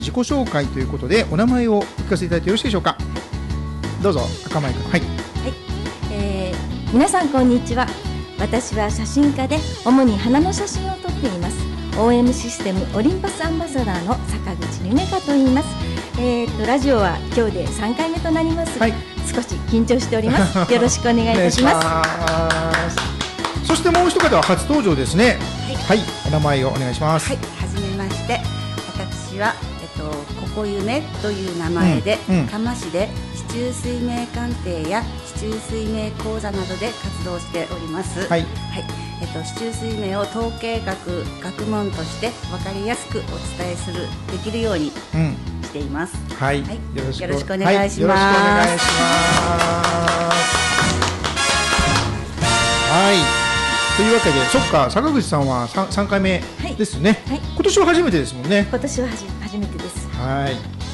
自己紹介ということでお名前を聞かせていただいてよろしいでしょうか。どうぞ。赤マイク。はい、 皆さんこんにちは。私は写真家で主に花の写真を撮っています。 OM システムオリンパスアンバサダーの坂口ゆめかと言います。ラジオは今日で3回目となります、はい、少し緊張しておりますよろしくお願いいたしますそしてもう一方は初登場ですね。はい、はい、お名前をお願いします。 はい、はじめまして。私はここゆめという名前で、嘉麻市で市中水明鑑定や市中水明講座などで活動しております。はい、はい、市中水明を統計学学問として分かりやすくお伝えするできるようにしています。はい、はい、よろしくお願いします。よろしくお願いします。 はい、というわけで、そっか、坂口さんは 3回目ですね。はい、今年は初めてですもんね。 今年は初めてです。 はい、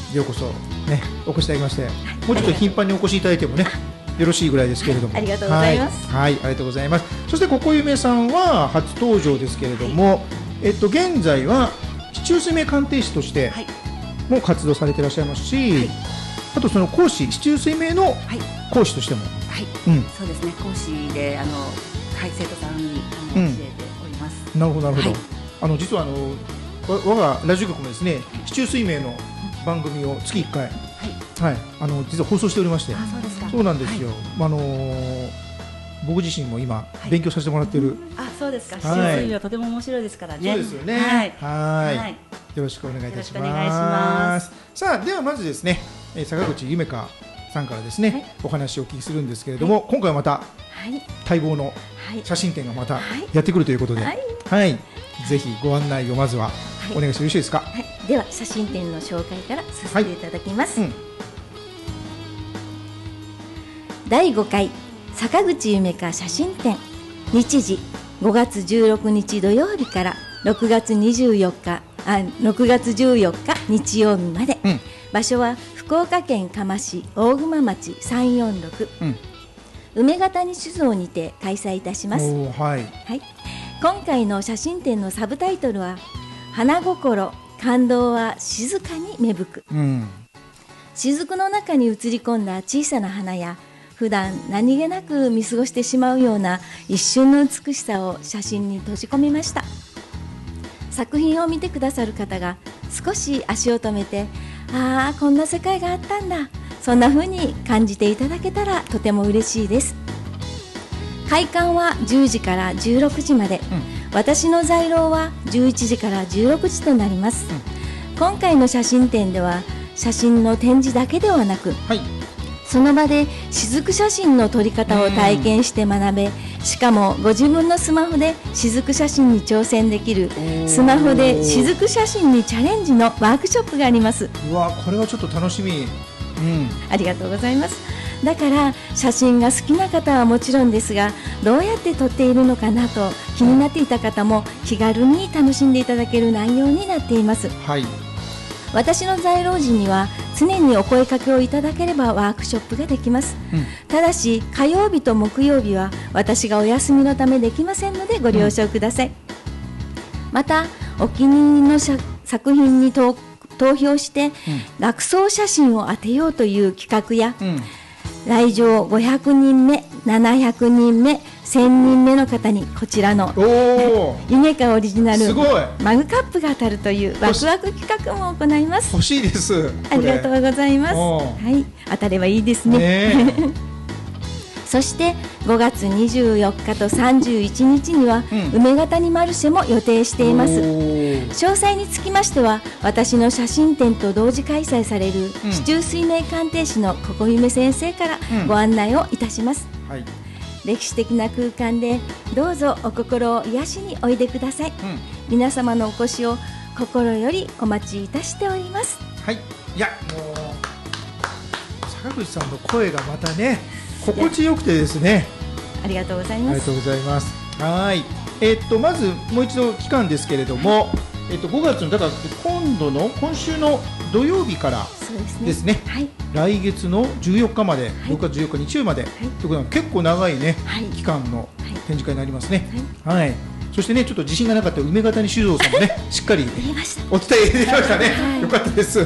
ようこそね、お越しいただきまして、もうちょっと頻繁にお越しいただいてもね、よろしいぐらいですけれども、 ありがとうございます。 はい、ありがとうございます。そしてここゆめさんは初登場ですけれども、現在は市中水明鑑定士としても活動されていらっしゃいますし、あとその講師、市中水明の講師としても、 はい、そうですね、講師で生徒さんに教えております。 なるほどなるほど。実は我がラジオ局もですね、市中水明の番組を月1回、はい、実は放送しておりまして。 そうですか。 そうなんですよ。僕自身も今勉強させてもらっている。 そうですか。市中水明はとても面白いですからね。 そうですよね。はい。よろしくお願いいたします。さあ、ではまずですね、坂口ゆめかさんからですね、お話をお聞きするんですけれども、今回はまた待望の写真展がまたやってくるということで、はい、ぜひご案内をまずはお願いしてよろしいですか。 はい、では写真展の紹介からさせていただきます。第5回坂口ゆめか写真展、日時5月16日土曜日から6月14日日曜日まで、場所は福岡県嘉麻市大熊町346、梅ヶ谷酒造にて開催いたします。はい、今回の写真展のサブタイトルは花心、感動は静かに芽吹く、雫の中に映り込んだ小さな花や普段何気なく見過ごしてしまうような一瞬の美しさを写真に閉じ込めました。作品を見てくださる方が少し足を止めて、ああこんな世界があったんだ、そんな風に感じていただけたらとても嬉しいです。開館は10時から16時まで、私の在廊は11時から16時となります。今回の写真展では写真の展示だけではなく、その場で雫写真の撮り方を体験して学べ、しかもご自分のスマホで雫写真に挑戦できるスマホで雫写真にチャレンジのワークショップがあります。 うわ、これはちょっと楽しみ。 ありがとうございます。だから写真が好きな方はもちろんですが、どうやって撮っているのかなと気になっていた方も気軽に楽しんでいただける内容になっています。私の在廊時には常にお声かけをいただければワークショップができます。ただし火曜日と木曜日は私がお休みのためできませんのでご了承ください。またお気に入りの作品に投票して楽走写真を当てようという企画や、来場500人目、700人目、1000人目の方にこちらのゆめかオリジナルマグカップが当たるというワクワク企画も行います。 欲しいです。 ありがとうございます。当たればいいですね。そして5月24日と31日には梅ヶ谷マルシェも予定しています。詳細につきましては私の写真展と同時開催される市中水明鑑定士のここゆめ先生からご案内をいたします。歴史的な空間でどうぞお心を癒しにおいでください。皆様のお越しを心よりお待ちいたしております。 いや、もう坂口さんの声がまたね心地よくてですね。 ありがとうございます。 ありがとうございます。まずもう一度期間ですけれども、5月のだから今週の土曜日からですね。来月の14日まで、6月14日日曜までということは結構長いね期間の展示会になりますね。 そしてねちょっと自信がなかった梅ヶ谷酒造さんもねしっかりお伝えできましたね、よかったです。